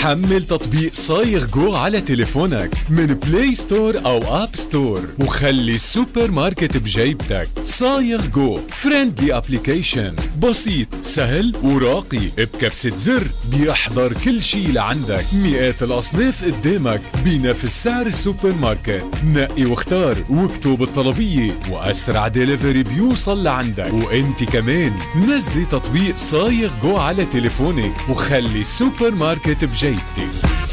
حمل تطبيق صايغ جو على تليفونك من بلاي ستور أو آب ستور وخلي السوبر ماركت بجيبتك. صايغ جو فريندلي ابليكيشن، بسيط سهل وراقي، بكبسة زر بيحضر كل شي لعندك، مئات الأصناف قدامك بنفس سعر السوبر ماركت. نقي واختار واكتب الطلبية وأسرع ديليفري بيوصل لعندك. وانت كمان نزلي تطبيق صايغ جو على تليفونك وخلي السوبر ماركت بجيبتك.